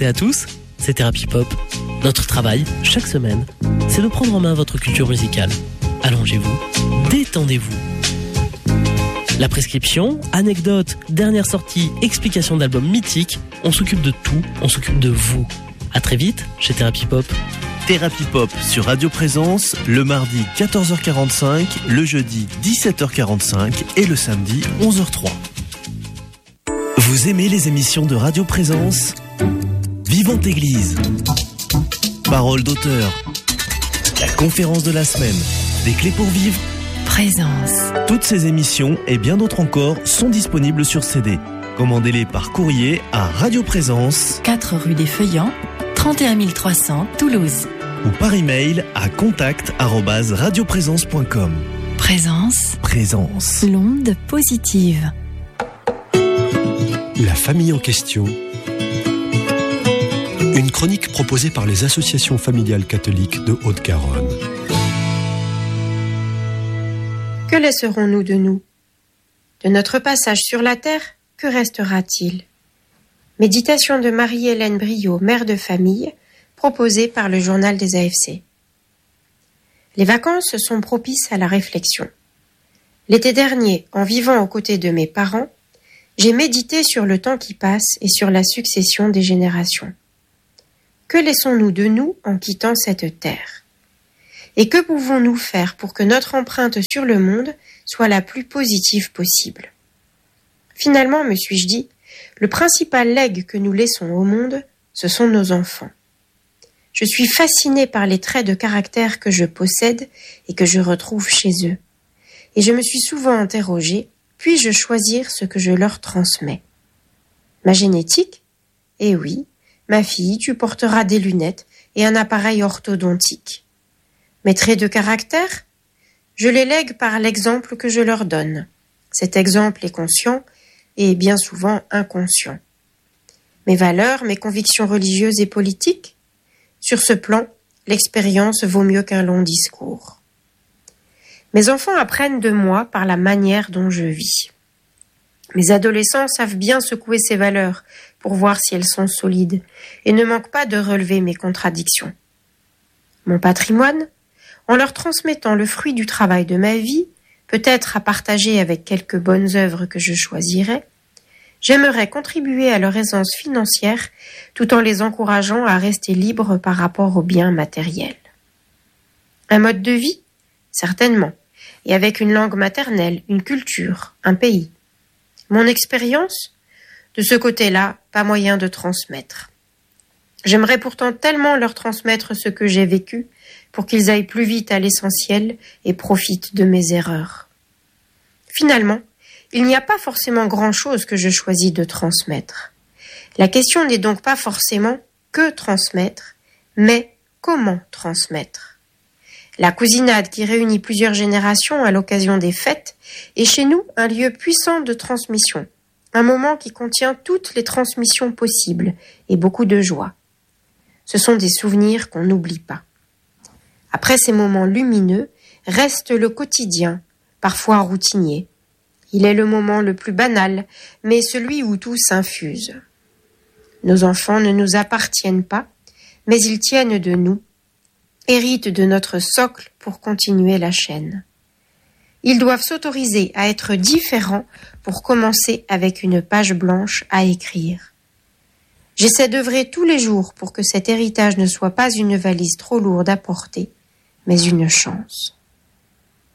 toutes et à tous, c'est Thérapie Pop. Notre travail, chaque semaine, c'est de prendre en main votre culture musicale. Allongez-vous, détendez-vous. La prescription, anecdotes, dernière sortie, explication d'albums mythiques, on s'occupe de tout, on s'occupe de vous. À très vite chez Thérapie Pop. Thérapie Pop sur Radio Présence, le mardi 14h45, le jeudi 17h45 et le samedi 11h03. Vous aimez les émissions de Radio Présence ? Vivante Église, Parole d'auteur, la conférence de la semaine, des clés pour vivre, Présence. Toutes ces émissions et bien d'autres encore sont disponibles sur CD. Commandez-les par courrier à Radio Présence, 4 rue des Feuillants, 31 300 Toulouse. ou par email à contact@radioprésence.com. Présence. Présence. L'onde positive. La famille en question. Une chronique proposée par les associations familiales catholiques de Haute-Garonne. Que laisserons-nous de nous ? De notre passage sur la terre, que restera-t-il ? Méditation de Marie-Hélène Briot, mère de famille, proposée par le journal des AFC. Les vacances sont propices à la réflexion. L'été dernier, en vivant aux côtés de mes parents, j'ai médité sur le temps qui passe et sur la succession des générations. Que laissons-nous de nous en quittant cette terre ? Et que pouvons-nous faire pour que notre empreinte sur le monde soit la plus positive possible ? Finalement, me suis-je dit, le principal legs que nous laissons au monde, ce sont nos enfants. Je suis fascinée par les traits de caractère que je possède et que je retrouve chez eux. Et je me suis souvent interrogée, puis-je choisir ce que je leur transmets ? Ma génétique ? Eh oui, ma fille, tu porteras des lunettes et un appareil orthodontique. Mes traits de caractère ? Je les lègue par l'exemple que je leur donne. Cet exemple est conscient et bien souvent inconscient. Mes valeurs, mes convictions religieuses et politiques ? Sur ce plan, l'expérience vaut mieux qu'un long discours. Mes enfants apprennent de moi par la manière dont je vis. Mes adolescents savent bien secouer ces valeurs pour voir si elles sont solides et ne manquent pas de relever mes contradictions. Mon patrimoine ? En leur transmettant le fruit du travail de ma vie, peut-être à partager avec quelques bonnes œuvres que je choisirais, j'aimerais contribuer à leur aisance financière tout en les encourageant à rester libres par rapport aux biens matériels. Un mode de vie ? Certainement, et avec une langue maternelle, une culture, un pays. Mon expérience ? De ce côté-là, pas moyen de transmettre. J'aimerais pourtant tellement leur transmettre ce que j'ai vécu pour qu'ils aillent plus vite à l'essentiel et profitent de mes erreurs. Finalement, il n'y a pas forcément grand-chose que je choisis de transmettre. La question n'est donc pas forcément que transmettre, mais comment transmettre. La cousinade qui réunit plusieurs générations à l'occasion des fêtes est chez nous un lieu puissant de transmission, un moment qui contient toutes les transmissions possibles et beaucoup de joie. Ce sont des souvenirs qu'on n'oublie pas. Après ces moments lumineux, reste le quotidien, parfois routinier. Il est le moment le plus banal, mais celui où tout s'infuse. Nos enfants ne nous appartiennent pas, mais ils tiennent de nous, héritent de notre socle pour continuer la chaîne. Ils doivent s'autoriser à être différents pour commencer avec une page blanche à écrire. J'essaie d'œuvrer tous les jours pour que cet héritage ne soit pas une valise trop lourde à porter, mais une chance.